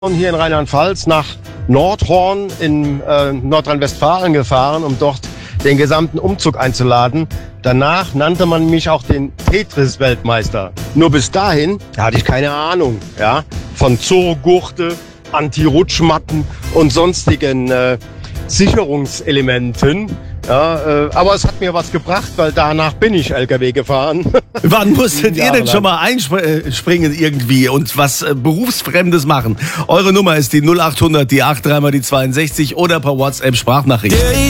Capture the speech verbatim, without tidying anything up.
hier in Rheinland-Pfalz nach Nordhorn in äh, Nordrhein-Westfalen gefahren, um dort den gesamten Umzug einzuladen. Danach nannte man mich auch den Tetris-Weltmeister. Nur bis dahin hatte ich keine Ahnung, ja, von Zurgurte, Anti-Rutschmatten und sonstigen äh, Sicherungselementen. Ja, äh, aber es hat mir was gebracht, weil danach bin ich L K W gefahren. Wann musstet ihr denn schon mal einspringen irgendwie und was äh, Berufsfremdes machen? Eure Nummer ist die null acht hundert, die acht, dreimal die zweiundsechzig oder per WhatsApp Sprachnachricht.